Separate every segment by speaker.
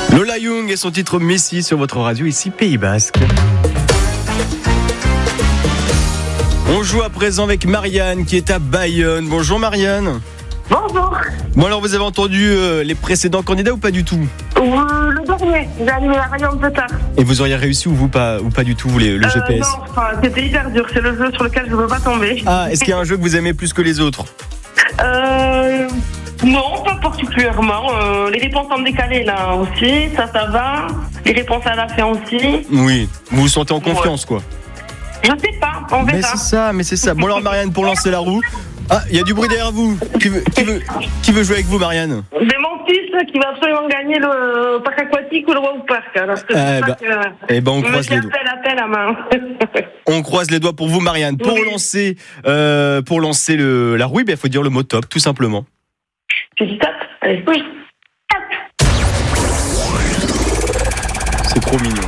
Speaker 1: Lola Young et son titre Messi sur votre radio, ici Pays Basque. On joue à présent avec Marianne qui est à Bayonne. Bonjour Marianne.
Speaker 2: Bonjour.
Speaker 1: Bon alors vous avez entendu les précédents candidats ou pas du tout?
Speaker 2: Le dernier, j'ai allumé la radio un peu tard.
Speaker 1: Et vous auriez réussi ou pas du tout le GPS?
Speaker 2: Non, c'était hyper dur, c'est le jeu sur lequel je ne veux pas tomber.
Speaker 1: Ah, est-ce qu'il y a un jeu que vous aimez plus que les autres?
Speaker 2: Non, pas particulièrement. Les réponses en décalé là aussi, ça va. Les réponses à la fin aussi.
Speaker 1: Oui, vous vous sentez en confiance quoi?
Speaker 2: Je sais pas, on verra.
Speaker 1: Mais c'est ça. Bon alors Marianne, pour lancer la roue. Ah, il y a du bruit derrière vous. Qui veut jouer avec vous Marianne?
Speaker 2: C'est mon fils qui va absolument gagner le parc aquatique ou le water park. Alors
Speaker 1: on croise les doigts.
Speaker 2: La main.
Speaker 1: On croise les doigts pour vous Marianne. Pour lancer la roue, il faut dire le mot top, tout simplement.
Speaker 2: Tu dis top? Allez, oui. Top.
Speaker 1: C'est trop mignon.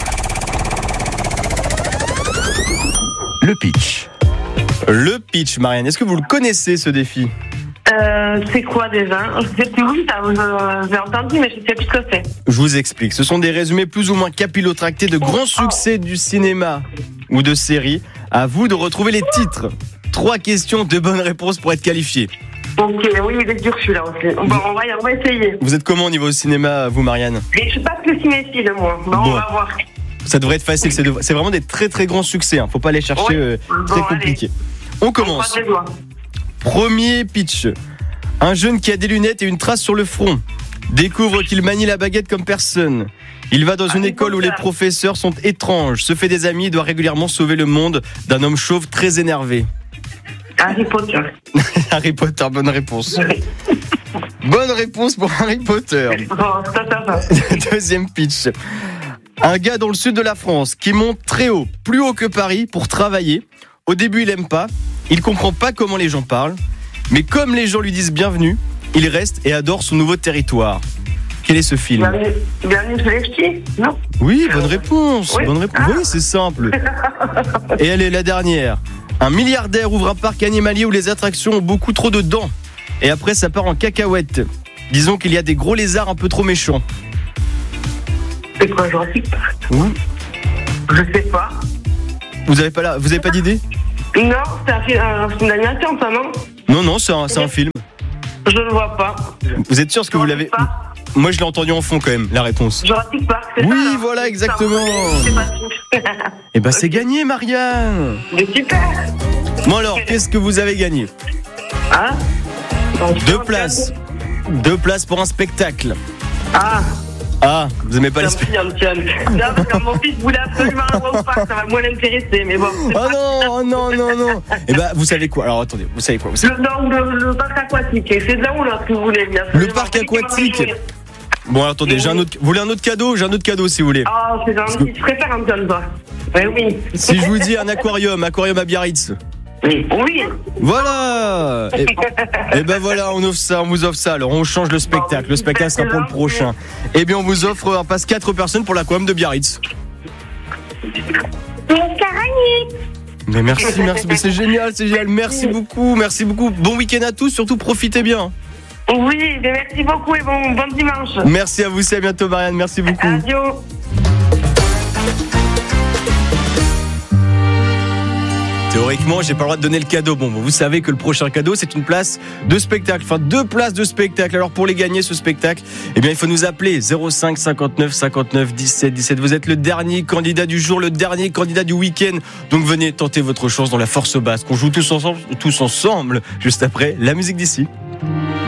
Speaker 1: Le pitch, Marianne, est-ce que vous le connaissez ce défi?
Speaker 2: C'est quoi déjà? Je sais plus, oui, j'ai entendu, mais je sais plus ce que c'est.
Speaker 1: Je vous explique. Ce sont des résumés plus ou moins capillotractés de grands succès du cinéma ou de séries. À vous de retrouver les titres. 3 questions, 2 bonnes réponses pour être qualifié.
Speaker 2: Ok, oui, il est dur celui-là aussi. Bon, on va essayer.
Speaker 1: Vous êtes comment au niveau cinéma, vous, Marianne?
Speaker 2: Je suis pas plus cinéphile, moi. Bon, on va voir.
Speaker 1: Ça devrait être facile. C'est vraiment des très très grands succès. Faut pas les chercher très compliqués. On commence. Premier pitch. Un jeune qui a des lunettes et une trace sur le front découvre qu'il manie la baguette comme personne. Il va dans une école où les professeurs sont étranges, se fait des amis et doit régulièrement sauver le monde d'un homme chauve très énervé.
Speaker 2: Harry Potter.
Speaker 1: Harry Potter, bonne réponse. Bonne réponse pour Harry Potter.
Speaker 2: Ça va.
Speaker 1: Deuxième pitch. Un gars dans le sud de la France qui monte très haut, plus haut que Paris, pour travailler. Au début, il aime pas. Il comprend pas comment les gens parlent. Mais comme les gens lui disent bienvenue, il reste et adore son nouveau territoire. Quel est ce film?
Speaker 2: Bienvenue chez les ch'tis, non?
Speaker 1: Oui, bonne réponse.
Speaker 2: Oui,
Speaker 1: oui, c'est simple. Et allez, la dernière. Un milliardaire ouvre un parc animalier où les attractions ont beaucoup trop de dents. Et après, ça part en cacahuète. Disons qu'il y a des gros lézards un peu trop méchants.
Speaker 2: C'est quoi, Jurassic Park?
Speaker 1: Oui.
Speaker 2: Je sais pas.
Speaker 1: Vous avez pas d'idée?
Speaker 2: Non, c'est un film d'animation, ça, non?
Speaker 1: Non, c'est un film.
Speaker 2: Je ne vois pas.
Speaker 1: Vous êtes sûr que vous l'avez? Moi, je l'ai entendu en fond quand même, la réponse.
Speaker 2: Jurassic Park, c'est ça?
Speaker 1: Oui, voilà, exactement.
Speaker 2: C'est pas tout.
Speaker 1: Eh ben, c'est gagné, Marianne.
Speaker 2: Mais super.
Speaker 1: Bon alors, qu'est-ce que vous avez gagné?
Speaker 2: Hein?
Speaker 1: 2 places. 2 places pour un spectacle. Ah, vous aimez pas les spectacles?
Speaker 2: Non, parce que mon fils voulait absolument un water park, ça va moins l'intéresser, mais bon.
Speaker 1: Oh non. Eh ben, vous savez quoi? Alors, attendez, vous savez quoi?
Speaker 2: Le parc aquatique, c'est de là où l'autre que vous voulez, bien sûr.
Speaker 1: Le parc aquatique. Bon, alors, attendez, vous voulez un autre cadeau? J'ai un autre cadeau si vous voulez.
Speaker 2: Ah, c'est gentil, je préfère un John, toi. Oui.
Speaker 1: Si je vous dis un aquarium à Biarritz.
Speaker 2: Oui.
Speaker 1: Voilà. Et ben voilà, on vous offre ça. Alors on change le spectacle. Le spectacle sera pour le prochain. Et bien on vous offre un passe 4 personnes pour l'aquarium de Biarritz. Mais merci. Mais c'est génial. Merci beaucoup. Bon week-end à tous. Surtout profitez bien.
Speaker 2: Oui, merci beaucoup et bon dimanche.
Speaker 1: Merci à vous. C'est à bientôt, Marianne. Merci beaucoup.
Speaker 2: Adieu.
Speaker 1: Théoriquement, j'ai pas le droit de donner le cadeau. Bon, vous savez que le prochain cadeau, c'est une place de spectacle. Enfin, 2 places de spectacle. Alors, pour les gagner, ce spectacle, eh bien, il faut nous appeler 05 59 59 17 17. Vous êtes le dernier candidat du jour, le dernier candidat du week-end. Donc, venez tenter votre chance dans la Force Basque. On joue tous ensemble, juste après la musique d'ici.